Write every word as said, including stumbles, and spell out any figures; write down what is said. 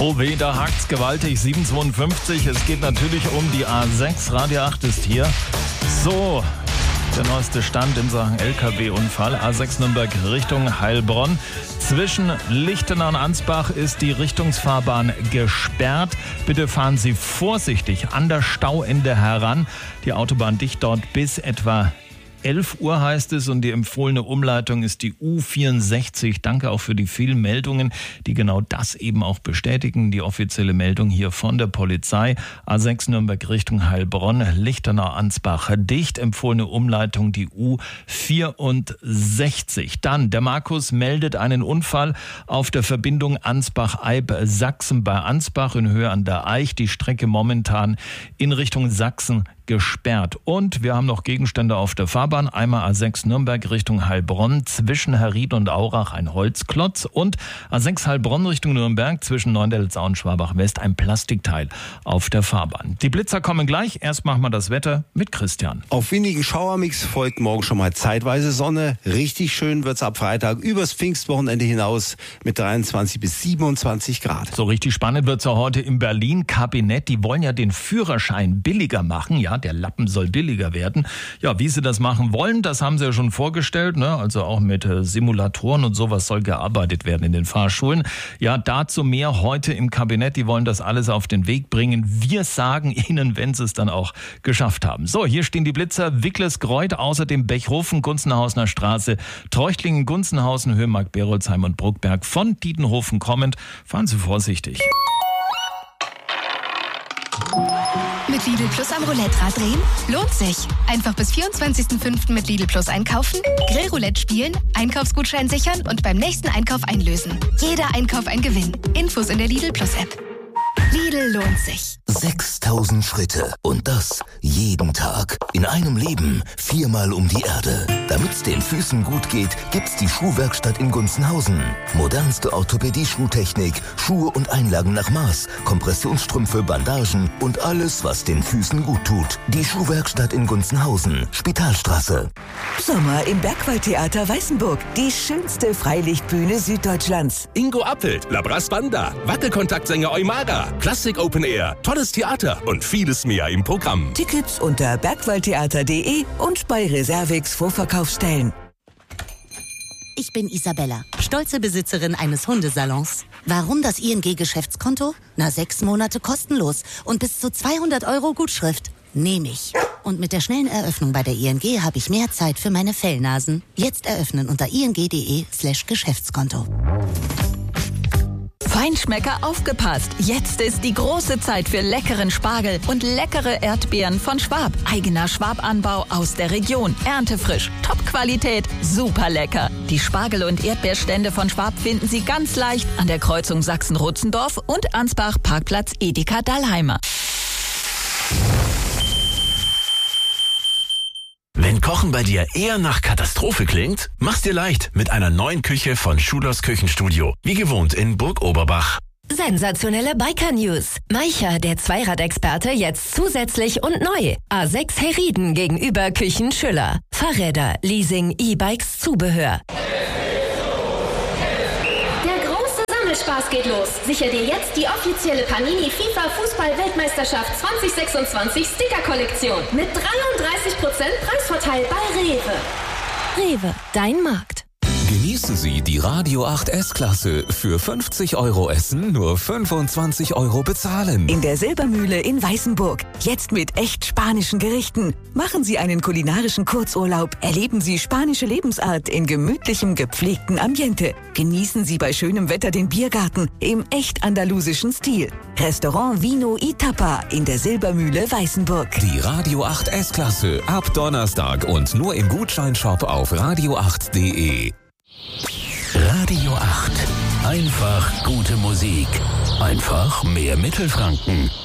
Oh weh, da hakt's gewaltig. sieben zweiundfünfzig. Es geht natürlich um die A sechs. Radio acht ist hier. So, der neueste Stand in Sachen L K W-Unfall. A sechs Nürnberg Richtung Heilbronn. Zwischen Lichtenau und Ansbach ist die Richtungsfahrbahn gesperrt. Bitte fahren Sie vorsichtig an das Stauende heran. Die Autobahn dicht dort bis etwa elf Uhr heißt es, und die empfohlene Umleitung ist die U vierundsechzig. Danke auch für die vielen Meldungen, die genau das eben auch bestätigen. Die offizielle Meldung hier von der Polizei. A sechs Nürnberg Richtung Heilbronn, Lichtenau-Ansbach dicht. Empfohlene Umleitung die U vierundsechzig. Dann, der Markus meldet einen Unfall auf der Verbindung Ansbach-Eib-Sachsen bei Ansbach in Höhe an der Eich. Die Strecke momentan in Richtung Sachsen gesperrt. Und wir haben noch Gegenstände auf der Fahrbahn. Einmal A sechs Nürnberg Richtung Heilbronn, zwischen Herried und Aurach ein Holzklotz. Und A sechs Heilbronn Richtung Nürnberg, zwischen Neuendettelsau und Schwabach-West ein Plastikteil auf der Fahrbahn. Die Blitzer kommen gleich. Erst machen wir das Wetter mit Christian. Auf windigen Schauermix folgt morgen schon mal zeitweise Sonne. Richtig schön wird's ab Freitag übers Pfingstwochenende hinaus mit dreiundzwanzig bis siebenundzwanzig Grad. So richtig spannend wird's auch heute im Berlin-Kabinett. Die wollen ja den Führerschein billiger machen. Ja, der Lappen soll billiger werden. Ja, wie sie das machen wollen, das haben sie ja schon vorgestellt, ne? Also auch mit äh, Simulatoren und sowas soll gearbeitet werden in den Fahrschulen. Ja, dazu mehr heute im Kabinett. Die wollen das alles auf den Weg bringen. Wir sagen Ihnen, wenn sie es dann auch geschafft haben. So, hier stehen die Blitzer. Wickles-Greuth, außerdem Bechhofen, Gunzenhausener Straße, Treuchtlingen, Gunzenhausen, Höhemark, Berolzheim und Bruckberg. Von Dietenhofen kommend. Fahren Sie vorsichtig. Mit Lidl Plus am Roulette-Rad drehen? Lohnt sich. Einfach bis vierundzwanzigsten fünften mit Lidl Plus einkaufen, Grillroulette spielen, Einkaufsgutschein sichern und beim nächsten Einkauf einlösen. Jeder Einkauf ein Gewinn. Infos in der Lidl Plus App. Lidl lohnt sich. sechstausend Schritte. Und das jeden Tag. In einem Leben viermal um die Erde. Damit's den Füßen gut geht, gibt's die Schuhwerkstatt in Gunzenhausen. Modernste Orthopädie-Schuhtechnik, Schuhe und Einlagen nach Maß, Kompressionsstrümpfe, Bandagen und alles, was den Füßen gut tut. Die Schuhwerkstatt in Gunzenhausen, Spitalstraße. Sommer im Bergwaldtheater Weißenburg. Die schönste Freilichtbühne Süddeutschlands. Ingo Appelt, Labras Banda, Wackelkontaktsänger Eumara, Klassik Open Air, tolles Theater und vieles mehr im Programm. Tickets unter bergwaldtheater punkt de und bei Reservix Vorverkaufsstellen. Ich bin Isabella, stolze Besitzerin eines Hundesalons. Warum das I N G-Geschäftskonto? Na, sechs Monate kostenlos und bis zu zweihundert Euro Gutschrift. Nehme ich. Und mit der schnellen Eröffnung bei der I N G habe ich mehr Zeit für meine Fellnasen. Jetzt eröffnen unter ing.de slash Geschäftskonto. Feinschmecker, aufgepasst! Jetzt ist die große Zeit für leckeren Spargel und leckere Erdbeeren von Schwab. Eigener Schwab-Anbau aus der Region. Erntefrisch, Top-Qualität, super lecker. Die Spargel- und Erdbeerstände von Schwab finden Sie ganz leicht an der Kreuzung Sachsen-Rutzendorf und Ansbach, Parkplatz Edeka Dallheimer. Wenn Kochen bei dir eher nach Katastrophe klingt, mach's dir leicht mit einer neuen Küche von Schulers Küchenstudio. Wie gewohnt in Burg Oberbach. Sensationelle Biker-News. Maicher, der Zweiradexperte, jetzt zusätzlich und neu. A sechs Herrieden gegenüber Küchen Schüller. Fahrräder, Leasing, E-Bikes, Zubehör. Spaß geht los. Sicher dir jetzt die offizielle Panini FIFA Fußball-Weltmeisterschaft zwanzig sechsundzwanzig Sticker-Kollektion mit dreiunddreißig Prozent Preisvorteil bei Rewe. Rewe, dein Markt. Genießen Sie die Radio acht S-Klasse. Für fünfzig Euro essen, nur fünfundzwanzig Euro bezahlen. In der Silbermühle in Weißenburg. Jetzt mit echt spanischen Gerichten. Machen Sie einen kulinarischen Kurzurlaub. Erleben Sie spanische Lebensart in gemütlichem, gepflegten Ambiente. Genießen Sie bei schönem Wetter den Biergarten im echt andalusischen Stil. Restaurant Vino y Tapa in der Silbermühle Weißenburg. Die Radio acht S-Klasse ab Donnerstag und nur im Gutscheinshop auf radio acht punkt de. Radio acht. Einfach gute Musik. Einfach mehr Mittelfranken.